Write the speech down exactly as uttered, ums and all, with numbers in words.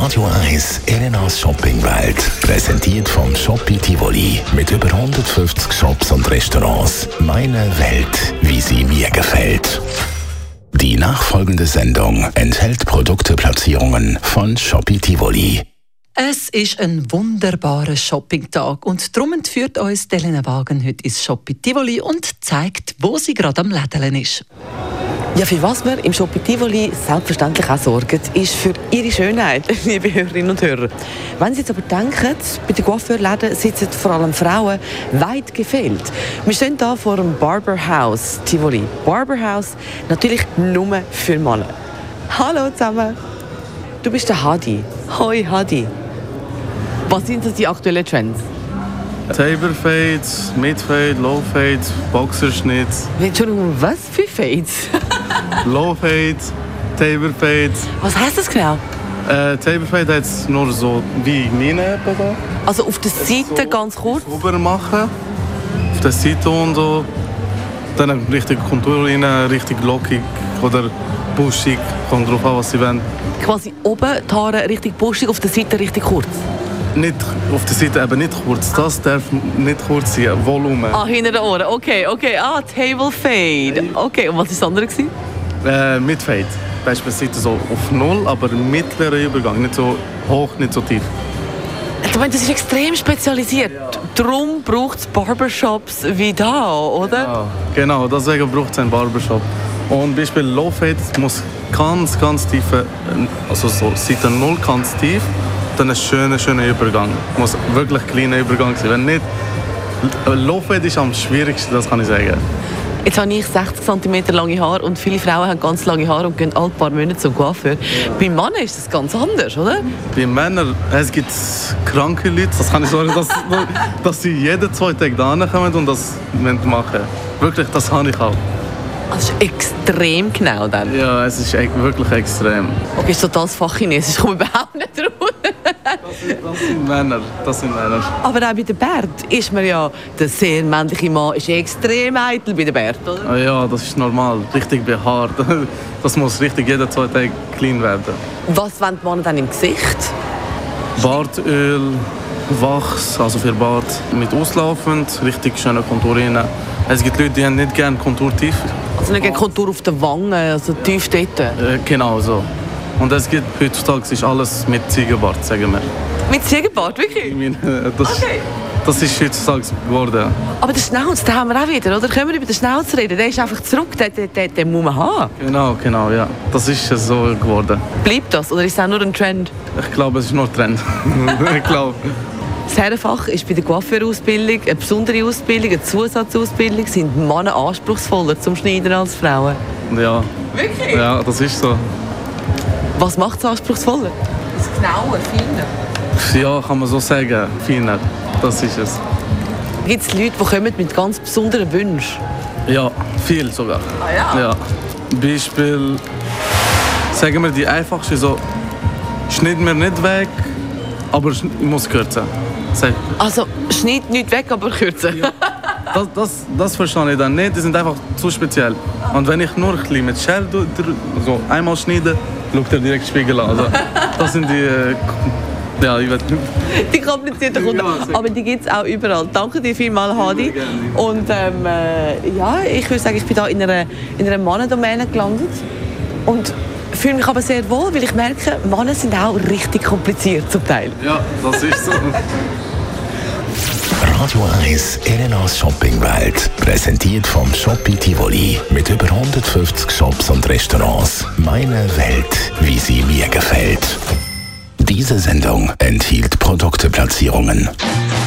Radio eins Elenas Shoppingwelt. Präsentiert vom Shoppi Tivoli. Mit über hundertfünfzig Shops und Restaurants. Meine Welt, wie sie mir gefällt. Die nachfolgende Sendung enthält Produkteplatzierungen von Shoppi Tivoli. Es ist ein wunderbarer Shoppingtag und darum entführt uns Elena Wagen heute ins Shoppi Tivoli und zeigt, wo sie gerade am Lädeln ist. Ja, für was wir im Shoppi Tivoli selbstverständlich auch sorgen, ist für Ihre Schönheit, liebe Hörerinnen und Hörer. Wenn Sie jetzt aber denken, bei den Coiffeurläden sitzen vor allem Frauen weit gefehlt. Wir stehen hier vor dem Barberhaus Tivoli. Barberhaus natürlich nur für Männer. Hallo zusammen. Du bist der Hadi. Hoi Hadi. Was sind das die aktuellen Trends? Taper Fades, Mid Fade, Low Fade, Boxerschnitt. Entschuldigung, was für Fades? Low Fade, Taper Fade. Was heisst das genau? Äh, Taper Fade heißt nur so wie meine da. Also auf der Seite so ganz kurz? Sauber machen. Auf der Seite und so. Dann richtig Kontur rein, richtig lockig oder buschig. Kommt drauf an, was sie wollen. Quasi oben die Haare richtig buschig, auf der Seite richtig kurz? Nicht auf der Seite, eben nicht kurz. Das darf nicht kurz sein, Volumen. Ah, hinter den Ohren. Okay, okay. Ah, Table Fade. Okay, und was war das andere? Äh, Mid Fade. Beispielsweise so auf Null, aber mittlerer Übergang. Nicht so hoch, nicht so tief. Ich meine, das ist extrem spezialisiert. Ja. Darum braucht es Barbershops wie da, oder? Ja, genau, deswegen braucht es einen Barbershop. Und Beispiel Low Fade muss ganz, ganz tief, also so Seite Null ganz tief. Dann ein schöner, schöner Übergang. Muss wirklich ein kleiner Übergang sein. Wenn nicht, Low Fade ist am schwierigsten, das kann ich sagen. Jetzt habe ich sechzig Zentimeter lange Haare und viele Frauen haben ganz lange Haare und gehen alle paar Monate zum Coiffeur. Ja. Bei Männern ist das ganz anders, oder? Bei Männern, es gibt kranke Leute, das kann ich sagen, dass, dass sie jeden zwei Tage da kommen und das machen. Wirklich, das habe ich auch. Das ist extrem genau dann? Ja, es ist wirklich extrem. Okay, ist total Fachchinesisch, ich komme überhaupt nicht raus. Das sind, das sind Männer, das sind Männer. Aber auch bei den Bärten ist man ja, der sehr männliche Mann ist extrem eitel bei den Bärten, oder? Ja, das ist normal, richtig behaart. Das muss richtig jeden zwei Tage clean werden. Was wollen die Männer dann im Gesicht? Bartöl, Wachs, also für Bart, mit auslaufend, richtig schöne Konturen. Es gibt Leute, die haben nicht gerne Konturtief. Also nicht gerne Kontur auf den Wangen, also tief dort? Äh, genau so. Und es gibt heutzutage ist alles mit Ziegenbart, sagen wir. Mit Ziegenbart, wirklich? Das, okay. Das ist heutzutage geworden. Aber der Schnauz, den haben wir auch wieder, oder? Können wir über den Schnauz reden? Der ist einfach zurück, den, den, den, den muss man haben. Genau, genau, ja. Das ist so geworden. Bleibt das, oder ist das auch nur ein Trend? Ich glaube, es ist nur ein Trend. Ich glaube. Das Herrenfach ist bei der Coiffeurausbildung eine besondere Ausbildung, eine Zusatzausbildung. Sind Männer anspruchsvoller zum Schneiden als Frauen? Ja. Wirklich? Ja, das ist so. Was macht es anspruchsvoller? Das Genaue, Feine? Ja, kann man so sagen. Feiner. Das ist es. Gibt es Leute, die kommen mit ganz besonderen Wünschen? Ja, viel sogar. Ah ja? Ja. Beispiel, sagen wir die einfachste, so, schneid mir nicht weg, aber ich muss kürzen. Sag. Also, schneid nicht weg, aber kürzen? Ja. Das, das, das verstehe ich dann nicht, die sind einfach zu speziell. Und wenn ich nur ein bisschen mit Schere so einmal schneide, schaut er direkt Spiegel an. Also, das sind die... Äh, ja, ich weiß nicht. Die komplizierten Kunden, ja, aber die gibt es auch überall. Danke dir vielmals, Hadi. Und ähm, äh, ja, ich würde sagen, ich bin hier in einer, in einer Männerdomäne gelandet und fühle mich aber sehr wohl, weil ich merke, Männer sind auch richtig kompliziert zum Teil. Ja, das ist so. Radio eins Elenas Shoppingwelt. Präsentiert vom Shoppi Tivoli. Mit über hundertfünfzig Shops und Restaurants. Meine Welt, wie sie mir gefällt. Diese Sendung enthielt Produkteplatzierungen.